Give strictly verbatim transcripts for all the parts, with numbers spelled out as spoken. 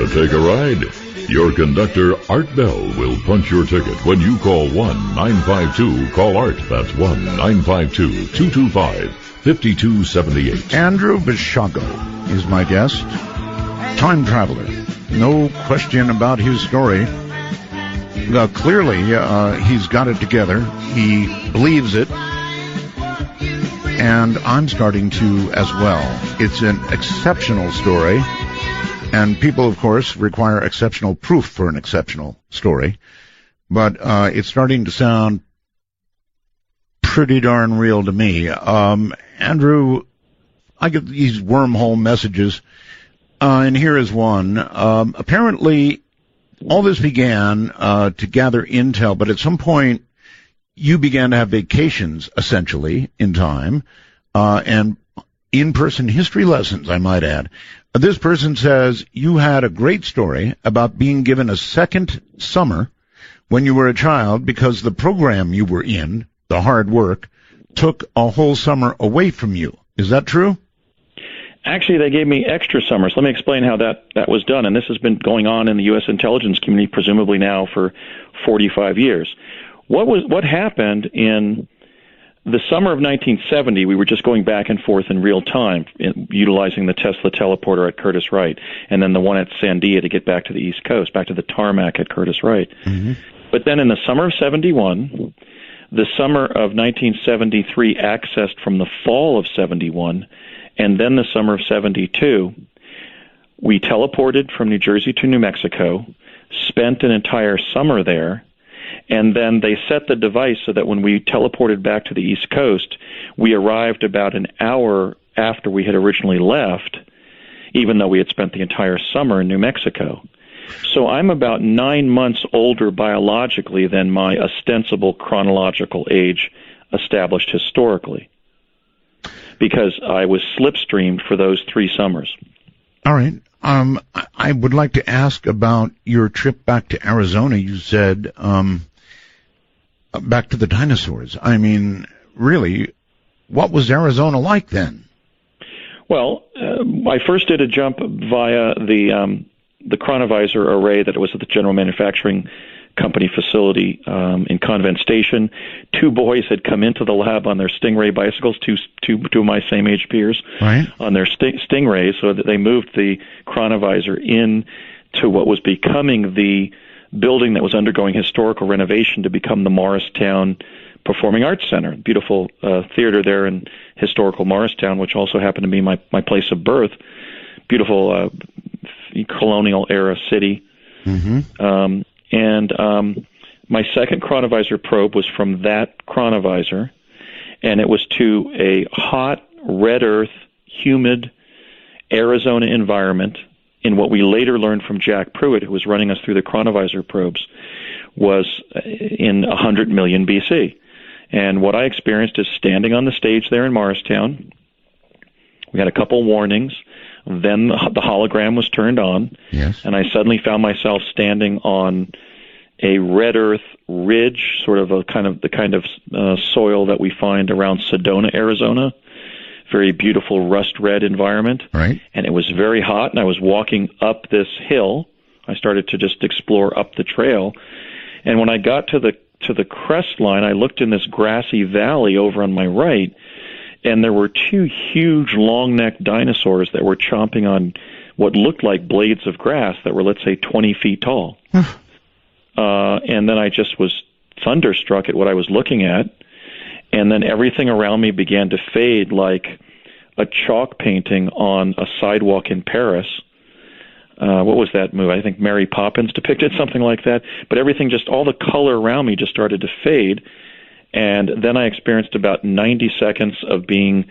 Want to take a ride? Your conductor, Art Bell, will punch your ticket when you call one nine five two, call ART. That's one nine five two, two two five, five two seven eight. Andrew Basiago is my guest. Time traveler. No question about his story. Uh, clearly, uh, he's got it together. He believes it. And I'm starting to as well. It's an exceptional story. And people, of course, require exceptional proof for an exceptional story. But uh, it's starting to sound pretty darn real to me. Um, Andrew, I get these wormhole messages, uh, and here is one. Um, apparently, all this began uh, to gather intel, but at some point, you began to have vacations, essentially, in time, uh, and in-person history lessons, I might add. This person says you had a great story about being given a second summer when you were a child because the program you were in, the hard work, took a whole summer away from you. Is that true? Actually, they gave me extra summers. Let me explain how that, that was done. And this has been going on in the U S intelligence community, presumably now for forty-five years. What was what happened in the summer of nineteen seventy? We were just going back and forth in real time, in, utilizing the Tesla teleporter at Curtiss-Wright, and then the one at Sandia to get back to the East Coast, back to the tarmac at Curtiss-Wright. Mm-hmm. But then in the summer of seventy-one, the summer of nineteen seventy-three accessed from the fall of seventy-one, and then the summer of seventy-two, we teleported from New Jersey to New Mexico, spent an entire summer there, and then they set the device so that when we teleported back to the East Coast, we arrived about an hour after we had originally left, even though we had spent the entire summer in New Mexico. So I'm about nine months older biologically than my ostensible chronological age established historically, because I was slipstreamed for those three summers. All right. Um, I would like to ask about your trip back to Arizona. You said um, back to the dinosaurs. I mean, really, what was Arizona like then? Well, uh, I first did a jump via the um, the chronovisor array that was at the General Manufacturing Company facility um, in Convent Station. Two boys had come into the lab on their Stingray bicycles, two, two, two of my same age peers, right, on their Sting, Stingrays, so that they moved the chronovisor in to what was becoming the building that was undergoing historical renovation to become the Morristown Performing Arts Center, beautiful uh, theater there in historical Morristown, which also happened to be my, my place of birth. Beautiful uh, colonial era city. Mm-hmm. Um, And um, my second chronovisor probe was from that chronovisor, and it was to a hot, red earth, humid Arizona environment in what we later learned from Jack Pruitt, who was running us through the chronovisor probes, was in one hundred million B C. And what I experienced is standing on the stage there in Morristown. We had a couple warnings. Then the hologram was turned on, yes, and I suddenly found myself standing on a red earth ridge, sort of a kind of the kind of uh, soil that we find around Sedona, Arizona. Very beautiful rust red environment, right? And it was very hot, and I was walking up this hill. I started to just explore up the trail, and when I got to the to the crest line, I looked in this grassy valley over on my right. And there were two huge long-necked dinosaurs that were chomping on what looked like blades of grass that were, let's say, twenty feet tall. uh, and then I just was thunderstruck at what I was looking at. And then everything around me began to fade like a chalk painting on a sidewalk in Paris. Uh, what was that movie? I think Mary Poppins depicted something like that. But everything just, all the color around me just started to fade. And then I experienced about ninety seconds of being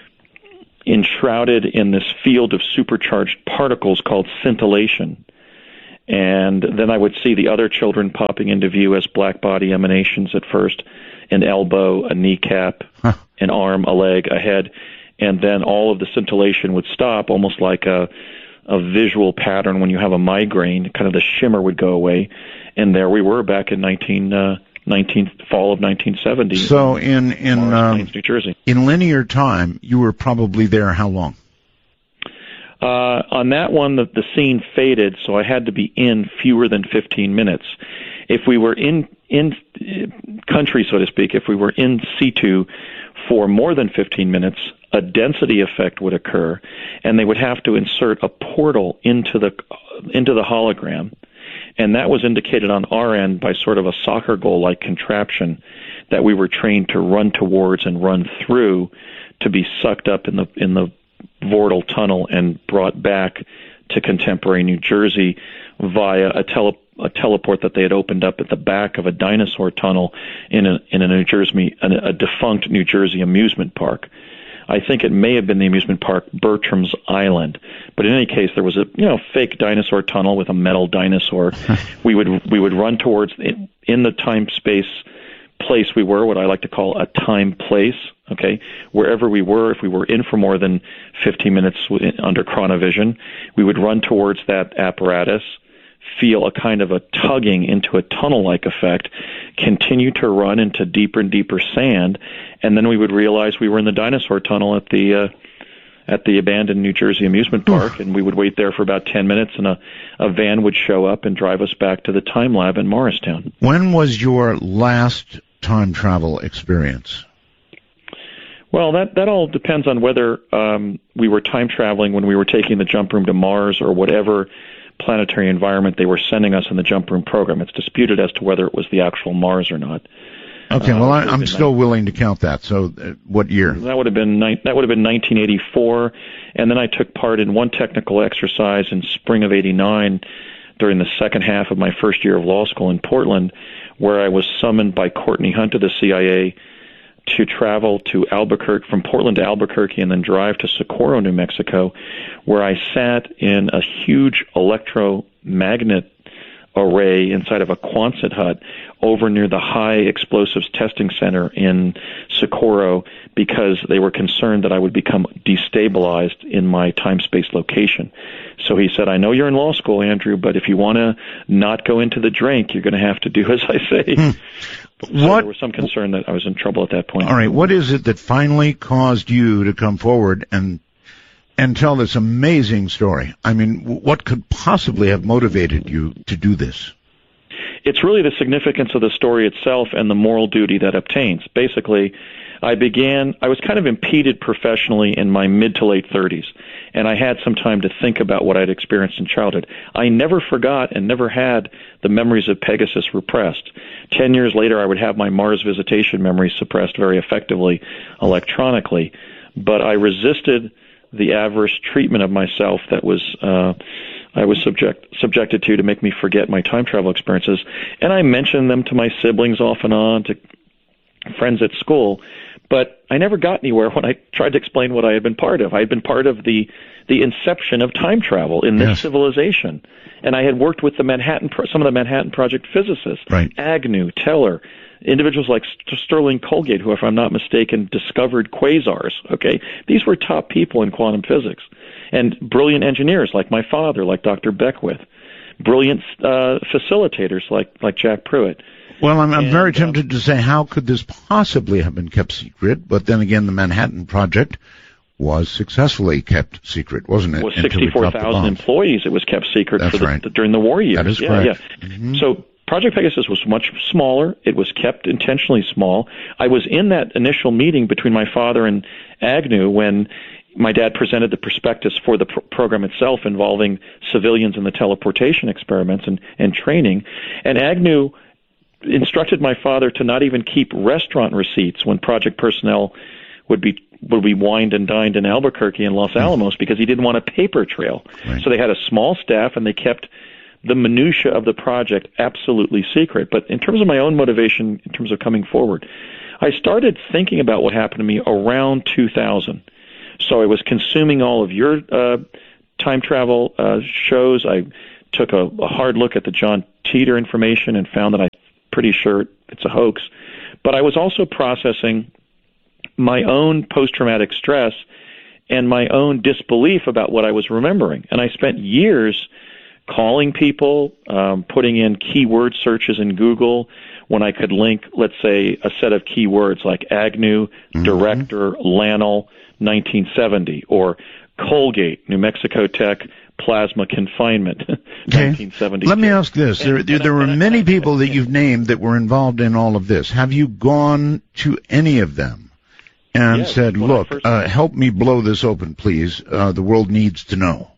enshrouded in this field of supercharged particles called scintillation. And then I would see the other children popping into view as black body emanations at first, an elbow, a kneecap, huh. an arm, a leg, a head. And then all of the scintillation would stop, almost like a, a visual pattern when you have a migraine. Kind of the shimmer would go away. And there we were back in nineteen... Uh, nineteenth fall of nineteen seventy. So in in Morris um, Plains, New Jersey. In linear time, you were probably there how long? Uh, on that one, the, the scene faded, so I had to be in fewer than fifteen minutes. If we were in in country, so to speak, if we were in situ for more than fifteen minutes, a density effect would occur, and they would have to insert a portal into the into the hologram, and that was indicated on our end by sort of a soccer goal-like contraption that we were trained to run towards and run through to be sucked up in the in the Vortal tunnel and brought back to contemporary New Jersey via a, tele, a teleport that they had opened up at the back of a dinosaur tunnel in a in a New Jersey a, a defunct New Jersey amusement park. I think it may have been the amusement park Bertram's Island, but in any case, there was a you know fake dinosaur tunnel with a metal dinosaur. we would we would run towards in, in the time space place we were, what I like to call a time place. Okay, wherever we were, if we were in for more than fifteen minutes under chronovision, we would run towards that apparatus, feel a kind of a tugging into a tunnel-like effect, continue to run into deeper and deeper sand, and then we would realize we were in the dinosaur tunnel at the uh, at the abandoned New Jersey amusement park, and we would wait there for about ten minutes, and a, a van would show up and drive us back to the time lab in Morristown. When was your last time travel experience? Well, that, that all depends on whether um, we were time traveling when we were taking the jump room to Mars or whatever planetary environment they were sending us in the jump room program. It's disputed as to whether it was the actual Mars or not. Okay, well, uh, I, I'm still nine- willing to count that. So, uh, what year? That would have been ni- that would have been nineteen eighty-four, and then I took part in one technical exercise in spring of eighty-nine during the second half of my first year of law school in Portland, where I was summoned by Courtney Hunt of the C I A to travel to Albuquerque, from Portland to Albuquerque, and then drive to Socorro, New Mexico, where I sat in a huge electromagnet array inside of a Quonset hut over near the High Explosives Testing Center in Socorro because they were concerned that I would become destabilized in my time-space location. So he said, I know you're in law school, Andrew, but if you want to not go into the drink, you're going to have to do as I say. Hmm. So what, there was some concern that I was in trouble at that point. All right, what is it that finally caused you to come forward and and tell this amazing story? I mean, what could possibly have motivated you to do this? It's really the significance of the story itself and the moral duty that obtains. Basically, I began, I was kind of impeded professionally in my mid to late thirties, and I had some time to think about what I'd experienced in childhood. I never forgot and never had the memories of Pegasus repressed. Ten years later, I would have my Mars visitation memories suppressed very effectively electronically, but I resisted the adverse treatment of myself that was uh, I was subject subjected to to make me forget my time travel experiences, and I mentioned them to my siblings off and on, to friends at school, but I never got anywhere when I tried to explain what I had been part of. I had been part of the the inception of time travel in this yes. civilization, and I had worked with the Manhattan some of the Manhattan Project physicists, right. Agnew, Teller, individuals like Sterling Colgate, who, if I'm not mistaken, discovered quasars. Okay, these were top people in quantum physics, and brilliant engineers like my father, like Doctor Beckwith, brilliant uh, facilitators like like Jack Pruitt. Well, I'm, I'm and, very um, tempted to say, how could this possibly have been kept secret? But then again, the Manhattan Project was successfully kept secret, wasn't it? It was sixty-four thousand employees. It was kept secret That's for the, right. the, during the war years. That is yeah, correct. Yeah. Mm-hmm. So Project Pegasus was much smaller. It was kept intentionally small. I was in that initial meeting between my father and Agnew when my dad presented the prospectus for the pr- program itself involving civilians in the teleportation experiments and, and training. And Agnew instructed my father to not even keep restaurant receipts when project personnel would be would be wined and dined in Albuquerque and Los Alamos because he didn't want a paper trail. Right. So they had a small staff and they kept the minutia of the project absolutely secret. But in terms of my own motivation, in terms of coming forward, I started thinking about what happened to me around two thousand. So I was consuming all of your uh, time travel uh, shows. I took a, a hard look at the John Teeter information and found that I'm pretty sure it's a hoax. But I was also processing my own post-traumatic stress and my own disbelief about what I was remembering. And I spent years calling people, um, putting in keyword searches in Google when I could link, let's say, a set of keywords like Agnew, mm-hmm. Director, Lannel, nineteen seventy, or Colgate, New Mexico Tech, plasma confinement, okay. nineteen seventy-two. Let me ask this. There, And- there, and there I- were and I- many and I- people that you've named that were involved in all of this. Have you gone to any of them and Yes, said, when I look, first- uh, help me blow this open, please. Uh, the world needs to know.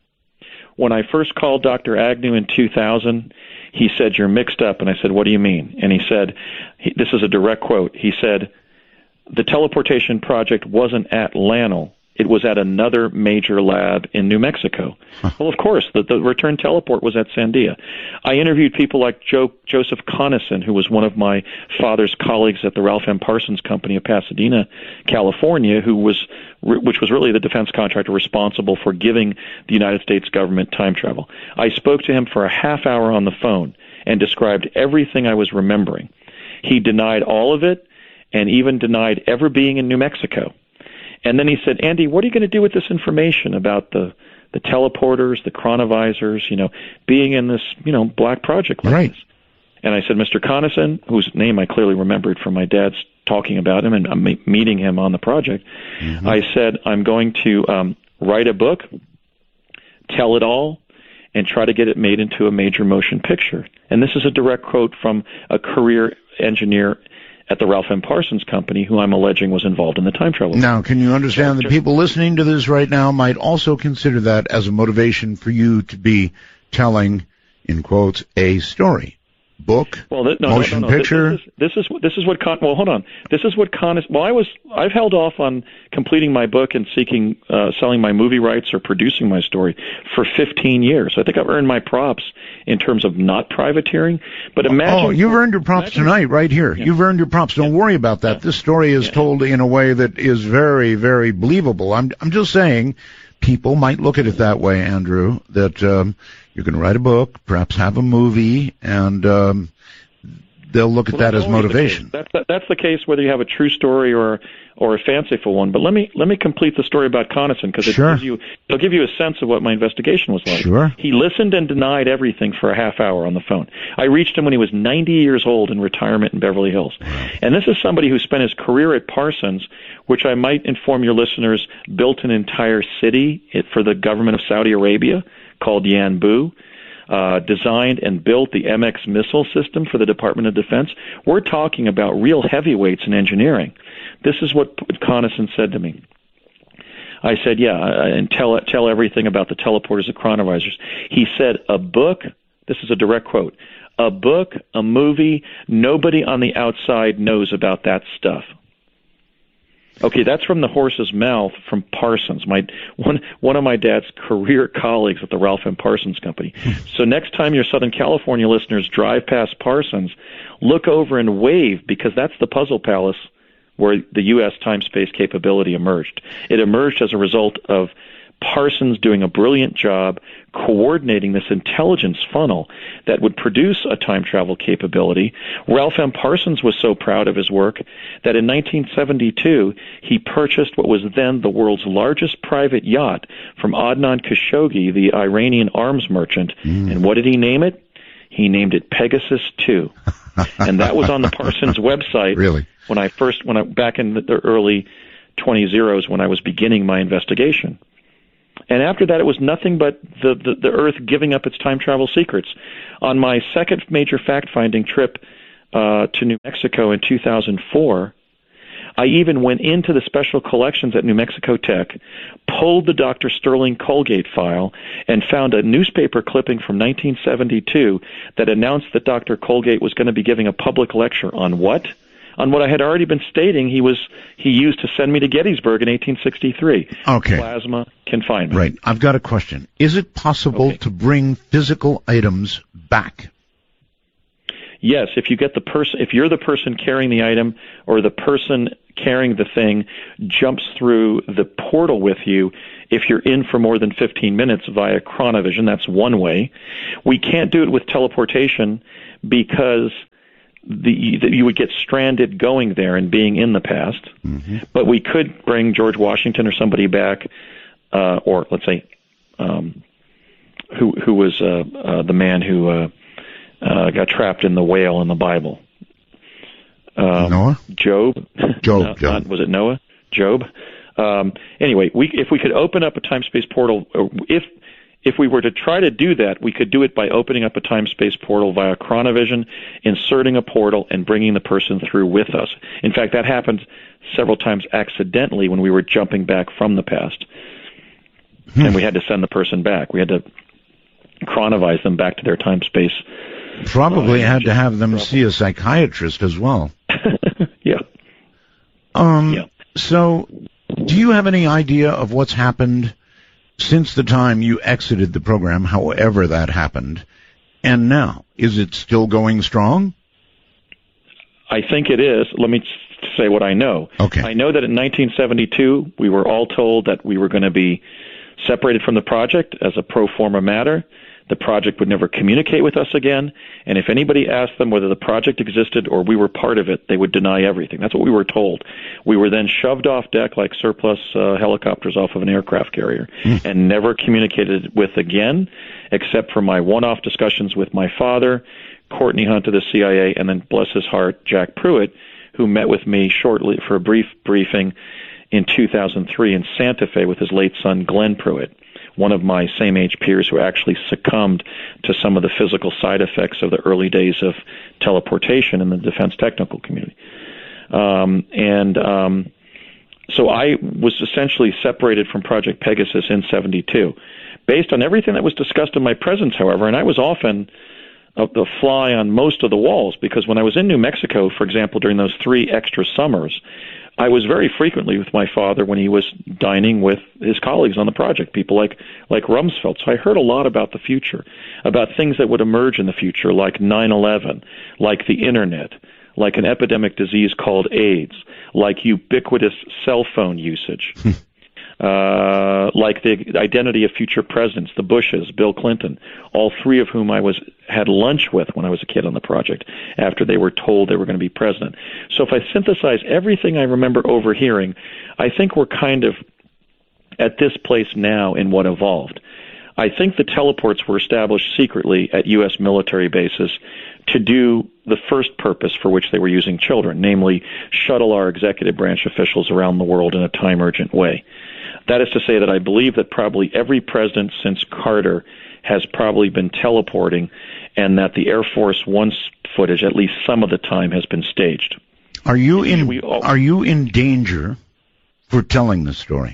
When I first called Doctor Agnew in two thousand, he said, "You're mixed up." And I said, "What do you mean?" And he said, he, this is a direct quote, he said, "The teleportation project wasn't at LANL. It was at another major lab in New Mexico." Well, of course, the, the return teleport was at Sandia. I interviewed people like Joe, Joseph Conason, who was one of my father's colleagues at the Ralph M. Parsons Company of Pasadena, California, who was, which was really the defense contractor responsible for giving the United States government time travel. I spoke to him for a half hour on the phone and described everything I was remembering. He denied all of it and even denied ever being in New Mexico. And then he said, "Andy, what are you going to do with this information about the the teleporters, the chronovisors, you know, being in this, you know, black project like Right. this?" And I said, "Mister Conason," whose name I clearly remembered from my dad's talking about him and I'm meeting him on the project, mm-hmm. I said, "I'm going to um, write a book, tell it all, and try to get it made into a major motion picture." And this is a direct quote from a career engineer at the Ralph M. Parsons Company, who I'm alleging was involved in the time travel. Now, can you understand that people listening to this right now might also consider that as a motivation for you to be telling, in quotes, a story? Book, well, th- no, motion no, no, no. picture? This, this, is, this is this is what Con. Well, hold on. This is what Con is. Well, I was I've held off on completing my book and seeking uh, selling my movie rights or producing my story for fifteen years. I think I've earned my props in terms of not privateering. But imagine. Oh, you've earned your props imagine, tonight, right here. Yeah. You've earned your props. Don't yeah. worry about that. Yeah. This story is yeah. told in a way that is very, very believable. I'm I'm just saying, people might look at it that way, Andrew. That um, you're going to write a book, perhaps have a movie, and um, they'll look at well, that as motivation. That's that, that's the case whether you have a true story or or a fanciful one. But let me let me complete the story about Conason because it Sure. gives you it'll give you a sense of what my investigation was like. Sure. He listened and denied everything for a half hour on the phone. I reached him when he was ninety years old in retirement in Beverly Hills. And this is somebody who spent his career at Parsons, which I might inform your listeners built an entire city for the government of Saudi Arabia called Yanbu. Uh, designed and built the M X missile system for the Department of Defense. We're talking about real heavyweights in engineering. This is what Conason said to me. I said, yeah, and tell tell everything about the teleporters, the chronovisors. He said, a book, this is a direct quote, a book, a movie, nobody on the outside knows about that stuff. Okay, that's from the horse's mouth from Parsons, my one one of my dad's career colleagues at the Ralph M. Parsons Company. So next time your Southern California listeners drive past Parsons, look over and wave because that's the puzzle palace where the U S time-space capability emerged. It emerged as a result of Parsons doing a brilliant job coordinating this intelligence funnel that would produce a time travel capability. Ralph M. Parsons was so proud of his work that in nineteen seventy-two he purchased what was then the world's largest private yacht from Adnan Khashoggi, the Iranian arms merchant. Mm. And what did he name it? He named it Pegasus two. And that was on the Parsons website. Really? When I first, when I, back in the early twenty zeros when I was beginning my investigation. And after that, it was nothing but the, the, the Earth giving up its time travel secrets. On my second major fact-finding trip uh, to New Mexico in two thousand four, I even went into the special collections at New Mexico Tech, pulled the Doctor Sterling Colgate file, and found a newspaper clipping from nineteen seventy-two that announced that Doctor Colgate was going to be giving a public lecture on what? On what I had already been stating he was he used to send me to Gettysburg in eighteen sixty-three. Okay. Plasma confinement. Right. I've got a question. Is it possible Okay. to bring physical items back? Yes, if you get the person, if you're the person carrying the item, or the person carrying the thing jumps through the portal with you, if you're in for more than fifteen minutes via chronovision, that's one way. We can't do it with teleportation because the, the you would get stranded going there and being in the past. Mm-hmm. But we could bring George Washington or somebody back, uh, or let's say, um, who who was uh, uh, the man who uh, uh, got trapped in the whale in the Bible. Um, Noah? Job. Job. no, Job. Not, was it Noah? Job. Um, anyway, we, if we could open up a time-space portal, if if we were to try to do that, we could do it by opening up a time-space portal via Chronovision, inserting a portal, and bringing the person through with us. In fact, that happened several times accidentally when we were jumping back from the past, hmm. and we had to send the person back. We had to chronovize them back to their time-space. Probably uh, had to have them see a psychiatrist as well. yeah. Um. Yeah. So, do you have any idea of what's happened since the time you exited the program, however that happened, and now? Is it still going strong? I think it is. Let me say what I know. Okay. I know that in nineteen seventy-two, we were all told that we were going to be separated from the project as a pro forma matter. The project would never communicate with us again, and if anybody asked them whether the project existed or we were part of it, they would deny everything. That's what we were told. We were then shoved off deck like surplus uh, helicopters off of an aircraft carrier mm. and never communicated with again, except for my one-off discussions with my father, Courtney Hunt of the C I A, and then, bless his heart, Jack Pruitt, who met with me shortly for a brief briefing in two thousand three in Santa Fe with his late son, Glenn Pruitt, one of my same-age peers who actually succumbed to some of the physical side effects of the early days of teleportation in the defense technical community. Um, and um, so I was essentially separated from Project Pegasus in seventy-two. Based on everything that was discussed in my presence, however, and I was often a, the fly on most of the walls, because when I was in New Mexico, for example, during those three extra summers, I was very frequently with my father when he was dining with his colleagues on the project, people like, like Rumsfeld. So I heard a lot about the future, about things that would emerge in the future, like nine eleven, like the Internet, like an epidemic disease called AIDS, like ubiquitous cell phone usage, uh, like the identity of future presidents, the Bushes, Bill Clinton, all three of whom I was had lunch with when I was a kid on the project after they were told they were going to be president. So if I synthesize everything I remember overhearing, I think we're kind of at this place now in what evolved. I think the teleports were established secretly at U S military bases to do the first purpose for which they were using children, namely shuttle our executive branch officials around the world in a time-urgent way. That is to say that I believe that probably every president since Carter has probably been teleporting, and that the Air Force One footage, at least some of the time, has been staged. Are you in all, Are you in danger for telling the story?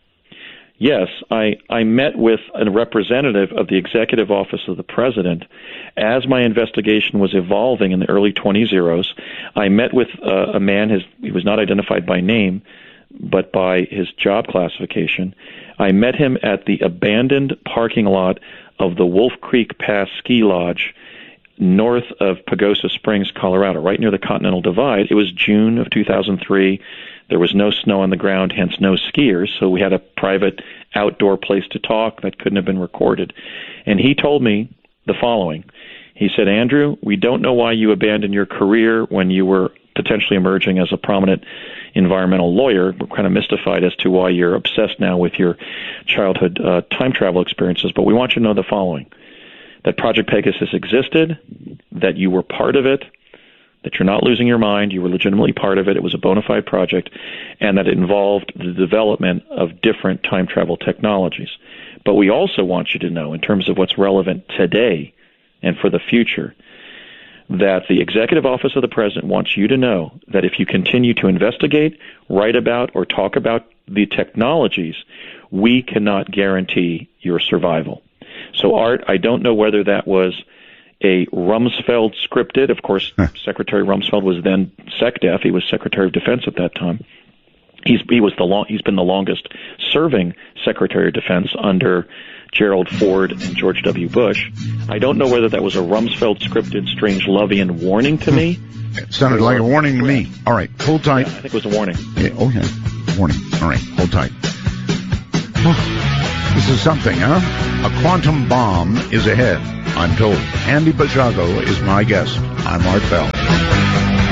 Yes, I, I met with a representative of the Executive Office of the President as my investigation was evolving in the early twenty zeros. I met with uh, a man, his, he was not identified by name, but by his job classification. I met him at the abandoned parking lot of the Wolf Creek Pass Ski Lodge north of Pagosa Springs, Colorado, right near the Continental Divide. It was June of two thousand three. There was no snow on the ground, hence no skiers, so we had a private outdoor place to talk that couldn't have been recorded. And he told me the following. He said, Andrew, we don't know why you abandoned your career when you were potentially emerging as a prominent environmental lawyer. We're kind of mystified as to why you're obsessed now with your childhood uh, time travel experiences, but we want you to know the following, that Project Pegasus existed, that you were part of it, that you're not losing your mind, you were legitimately part of it, it was a bona fide project, and that it involved the development of different time travel technologies. But we also want you to know, in terms of what's relevant today and for the future, that the Executive Office of the President wants you to know that if you continue to investigate, write about, or talk about the technologies, we cannot guarantee your survival. So, Art, I don't know whether that was a Rumsfeld scripted. Of course, huh. Secretary Rumsfeld was then SecDef. He was Secretary of Defense at that time. He's he was the long, he's been the longest serving Secretary of Defense under Gerald Ford and George W. Bush. I don't know whether that was a Rumsfeld scripted Strange-Lovian warning to me. It sounded like a warning to me. All right, hold tight. Yeah, I think it was a warning. Yeah, oh yeah, warning. All right, hold tight. This is something, huh? A quantum bomb is ahead, I'm told. Andy Basiago is my guest. I'm Art Bell.